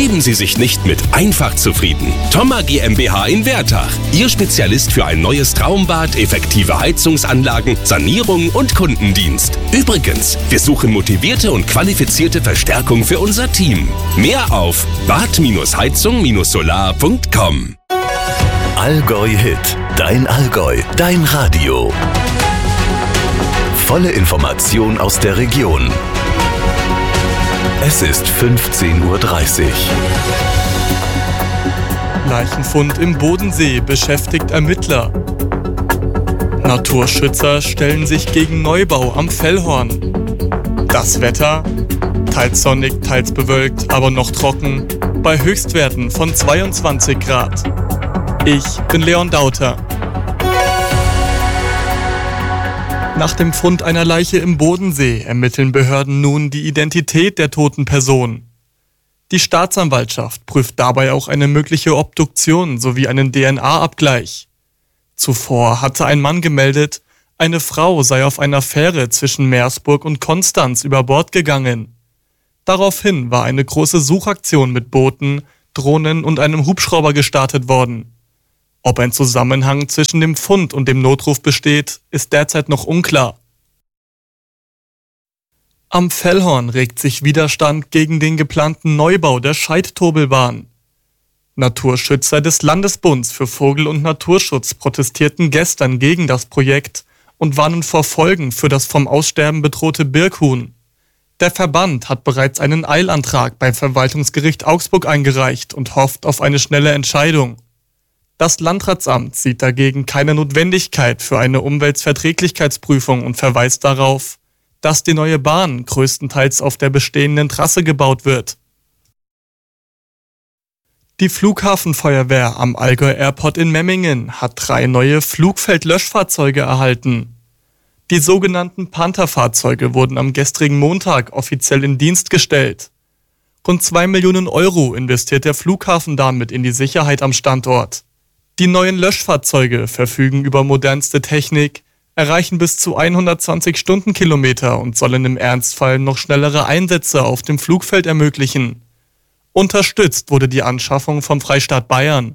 Geben Sie sich nicht mit einfach zufrieden. Thoma GmbH in Wertach. Ihr Spezialist für ein neues Traumbad, effektive Heizungsanlagen, Sanierung und Kundendienst. Übrigens, wir suchen motivierte und qualifizierte Verstärkung für unser Team. Mehr auf bad-heizung-solar.com. Allgäu Hit. Dein Allgäu. Dein Radio. Volle Information aus der Region. Es ist 15:30 Uhr. Leichenfund im Bodensee beschäftigt Ermittler. Naturschützer stellen sich gegen Neubau am Fellhorn. Das Wetter? Teils sonnig, teils bewölkt, aber noch trocken. Bei Höchstwerten von 22 Grad. Ich bin Leon Dauter. Nach dem Fund einer Leiche im Bodensee ermitteln Behörden nun die Identität der toten Person. Die Staatsanwaltschaft prüft dabei auch eine mögliche Obduktion sowie einen DNA-Abgleich. Zuvor hatte ein Mann gemeldet, eine Frau sei auf einer Fähre zwischen Meersburg und Konstanz über Bord gegangen. Daraufhin war eine große Suchaktion mit Booten, Drohnen und einem Hubschrauber gestartet worden. Ob ein Zusammenhang zwischen dem Fund und dem Notruf besteht, ist derzeit noch unklar. Am Fellhorn regt sich Widerstand gegen den geplanten Neubau der Scheidturbelbahn. Naturschützer des Landesbunds für Vogel- und Naturschutz protestierten gestern gegen das Projekt und warnen vor Folgen für das vom Aussterben bedrohte Birkhuhn. Der Verband hat bereits einen Eilantrag beim Verwaltungsgericht Augsburg eingereicht und hofft auf eine schnelle Entscheidung. Das Landratsamt sieht dagegen keine Notwendigkeit für eine Umweltverträglichkeitsprüfung und verweist darauf, dass die neue Bahn größtenteils auf der bestehenden Trasse gebaut wird. Die Flughafenfeuerwehr am Allgäu Airport in Memmingen hat 3 neue Flugfeldlöschfahrzeuge erhalten. Die sogenannten Panther-Fahrzeuge wurden am gestrigen Montag offiziell in Dienst gestellt. Rund 2 Millionen Euro investiert der Flughafen damit in die Sicherheit am Standort. Die neuen Löschfahrzeuge verfügen über modernste Technik, erreichen bis zu 120 Stundenkilometer und sollen im Ernstfall noch schnellere Einsätze auf dem Flugfeld ermöglichen. Unterstützt wurde die Anschaffung vom Freistaat Bayern.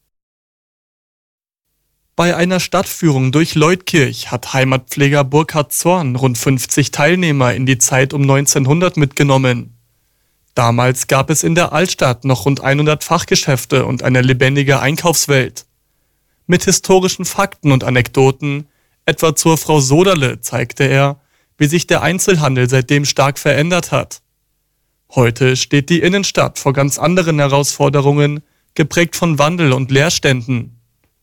Bei einer Stadtführung durch Leutkirch hat Heimatpfleger Burkhard Zorn rund 50 Teilnehmer in die Zeit um 1900 mitgenommen. Damals gab es in der Altstadt noch rund 100 Fachgeschäfte und eine lebendige Einkaufswelt. Mit historischen Fakten und Anekdoten, etwa zur Frau Soderle, zeigte er, wie sich der Einzelhandel seitdem stark verändert hat. Heute steht die Innenstadt vor ganz anderen Herausforderungen, geprägt von Wandel und Leerständen.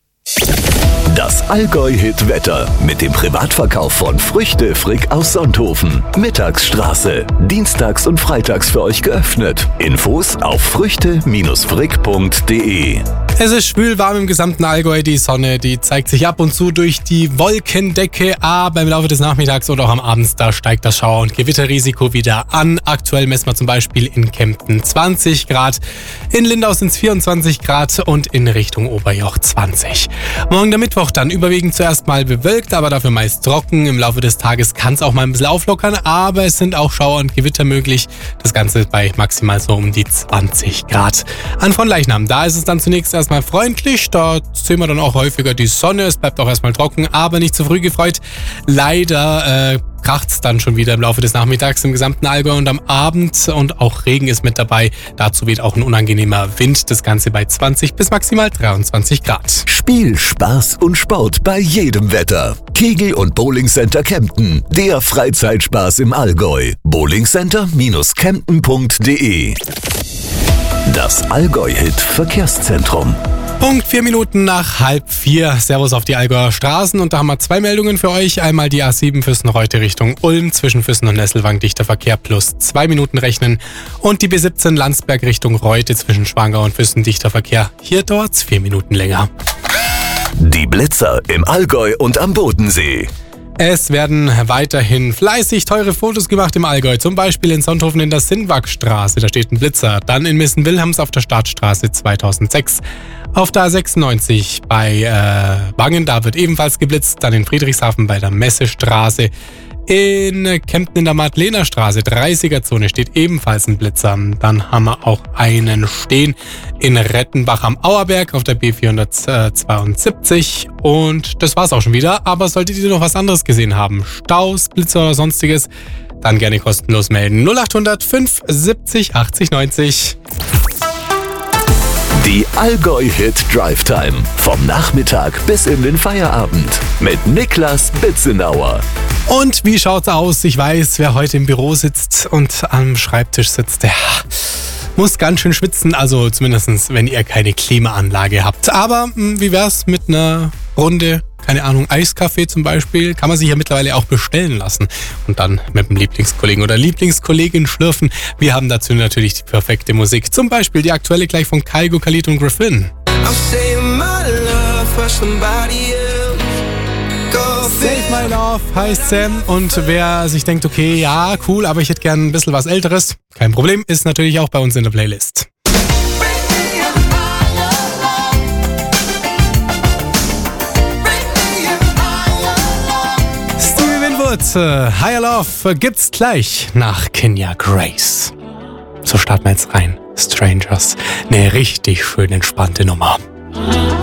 Das Allgäu-Hit-Wetter mit dem Privatverkauf von Früchte Frick aus Sonthofen. Mittagsstraße. Dienstags und freitags für euch geöffnet. Infos auf früchte-frick.de. Es ist schwül warm im gesamten Allgäu. Die Sonne, die zeigt sich ab und zu durch die Wolkendecke. Aber im Laufe des Nachmittags oder auch am Abend, da steigt das Schauer- und Gewitterrisiko wieder an. Aktuell messen wir zum Beispiel in Kempten 20 Grad. In Lindau sind es 24 Grad und in Richtung Oberjoch 20. Morgen der Mittwoch dann überwiegend zuerst mal bewölkt, aber dafür meist trocken. Im Laufe des Tages kann es auch mal ein bisschen auflockern, aber es sind auch Schauer und Gewitter möglich. Das Ganze bei maximal so um die 20 Grad. An Fronleichnam, da ist es dann zunächst erstmal freundlich. Da sehen wir dann auch häufiger die Sonne. Es bleibt auch erstmal trocken, aber nicht zu früh gefreut. Leider kracht es dann schon wieder im Laufe des Nachmittags im gesamten Allgäu und am Abend und auch Regen ist mit dabei. Dazu weht auch ein unangenehmer Wind. Das Ganze bei 20 bis maximal 23 Grad. Spiel, Spaß und Sport bei jedem Wetter. Kegel- und Bowlingcenter Kempten. Der Freizeitspaß im Allgäu. bowlingcenter-kempten.de. Das Allgäu-Hit Verkehrszentrum. Punkt 4 Minuten nach 3:30. Servus auf die Allgäuer Straßen und da haben wir 2 Meldungen für euch. Einmal die A7 Füssen-Reute Richtung Ulm, zwischen Füssen und Nesselwang dichter Verkehr plus 2 Minuten rechnen. Und die B17 Landsberg Richtung Reute zwischen Schwangau und Füssen dichter Verkehr. Hier dauert's 4 Minuten länger. Die Blitzer im Allgäu und am Bodensee. Es werden weiterhin fleißig teure Fotos gemacht im Allgäu, zum Beispiel in Sonthofen in der Sinnwagstraße, da steht ein Blitzer. Dann in Missen-Wilhelms auf der Startstraße 2006. Auf der A96 bei Wangen, da wird ebenfalls geblitzt. Dann in Friedrichshafen bei der Messestraße. In Kempten in der Madlenerstraße, 30er-Zone, steht ebenfalls ein Blitzer. Dann haben wir auch einen stehen in Rettenbach am Auerberg auf der B472. Und das war's auch schon wieder. Aber solltet ihr noch was anderes gesehen haben, Staus, Blitzer oder sonstiges, dann gerne kostenlos melden. 0800 570 80 90. Die Allgäu-Hit Drive Time. Vom Nachmittag bis in den Feierabend. Mit Niklas Bitzenauer. Und wie schaut's aus? Ich weiß, wer heute im Büro sitzt und am Schreibtisch sitzt, der muss ganz schön schwitzen. Also zumindest, wenn ihr keine Klimaanlage habt. Aber wie wär's mit einer Runde, keine Ahnung, Eiskaffee zum Beispiel? Kann man sich ja mittlerweile auch bestellen lassen. Und dann mit dem Lieblingskollegen oder Lieblingskollegin schlürfen. Wir haben dazu natürlich die perfekte Musik. Zum Beispiel die aktuelle gleich von Kygo, Khalid und Griffin. Save My Love heißt Sam. Und wer sich denkt, okay, ja, cool, aber ich hätte gern ein bisschen was Älteres, kein Problem, ist natürlich auch bei uns in der Playlist. Higher Love gibt's gleich nach Kenya Grace. So starten wir jetzt rein. Strangers. Eine richtig schön entspannte Nummer.